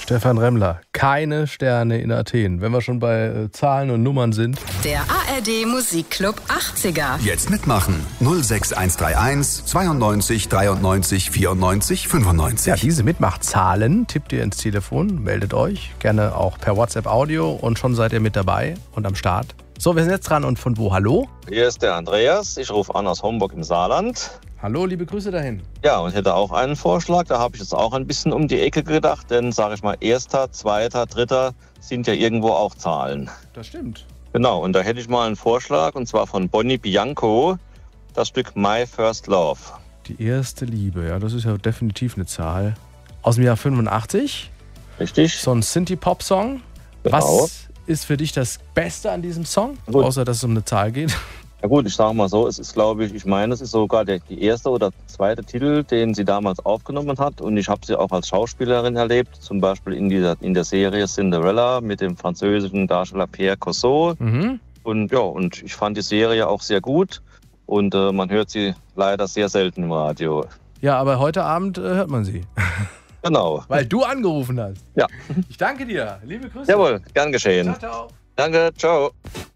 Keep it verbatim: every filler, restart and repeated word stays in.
Stefan Remmler, keine Sterne in Athen. Wenn wir schon bei äh, Zahlen und Nummern sind. Der A R D Musikclub achtziger. Jetzt mitmachen. null sechs eins drei eins zweiundneunzig dreiundneunzig vierundneunzig fünfundneunzig. Ja, diese Mitmachzahlen tippt ihr ins Telefon, meldet euch. Gerne auch per WhatsApp Audio und schon seid ihr mit dabei und am Start. So, wir sind jetzt dran und von wo? Hallo? Hier ist der Andreas. Ich rufe an aus Homburg im Saarland. Hallo, liebe Grüße dahin. Ja, und hätte auch einen Vorschlag. Da habe ich jetzt auch ein bisschen um die Ecke gedacht. Denn, sage ich mal, erster, zweiter, dritter sind ja irgendwo auch Zahlen. Das stimmt. Genau, und da hätte ich mal einen Vorschlag. Und zwar von Bonnie Bianco. Das Stück My First Love. Die erste Liebe, ja, das ist ja definitiv eine Zahl. Aus dem Jahr fünfundachtzig. Richtig. So ein Synthie-Pop-Song. Genau. Was ist für dich das Beste an diesem Song? Gut. Außer, dass es um eine Zahl geht. Ja gut, ich sage mal so, es ist, glaube ich, ich meine, es ist sogar der, die erste oder zweite Titel, den sie damals aufgenommen hat. Und ich habe sie auch als Schauspielerin erlebt, zum Beispiel in, dieser, in der Serie Cinderella mit dem französischen Darsteller Pierre Cossot. Mhm. Und ja, und ich fand die Serie auch sehr gut. Und äh, man hört sie leider sehr selten im Radio. Ja, aber heute Abend äh, hört man sie. Genau. Weil du angerufen hast. Ja. Ich danke dir. Liebe Grüße. Jawohl, gern geschehen. Ciao, ciao. Danke, ciao.